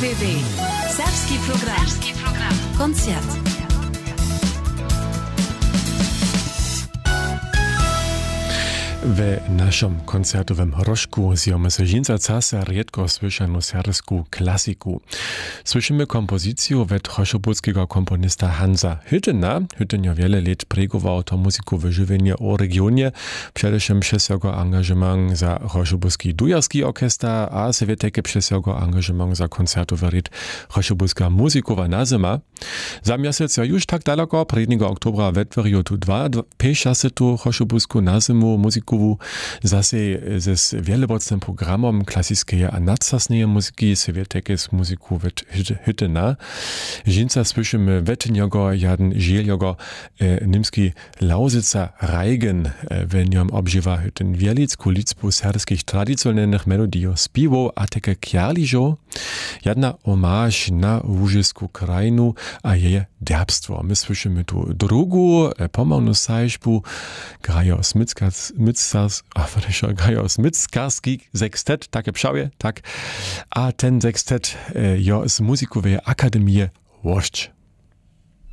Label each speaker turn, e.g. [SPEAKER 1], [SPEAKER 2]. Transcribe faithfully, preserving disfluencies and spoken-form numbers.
[SPEAKER 1] W W. Serbski program. Serbski program. Koncert.
[SPEAKER 2] W naszym koncertowym rożku zjemy se dżinca casa riedko słyszanu serbsku klasiku. Słyszymy kompozycję od choszobódzkiego komponista Hansa Hüttena. Hütten ja wiele lat pregował to muzyku wyżywienie o regionie, przedewším przez jego angażement za choszobódzki dujarski orkestra, a sobie také przez jego angażement za koncertowy ryt choszobódzka muzykowa nazima. Za miesiąc już tak daleko, pierwszego oktobra wetweriu tu dwa, pięć se tu choszobódzku nazimu muzyku zase z wielobocnym programom klasickiej a nadsasnej muzyki sobie také z muzyku od Hüttena. Dżinca słyszymy wetenjogo, jaden žieljogo e, nimski Lausica Reigen, e, w niom obżywa Hütten wielicku liczbu serbskich tradycyjnych melodijów spiwo, a také kjarliżo, jedna omaż na łużysku krajinu, a jej derbstwo. My słyszymy tu drugu, e, pomałnu sajszbu, grajo smickas, a grajo smickarski sekstet, takie pszawie, tak, a ten sekstet e, jo z muzykowej akademii Łoszcz.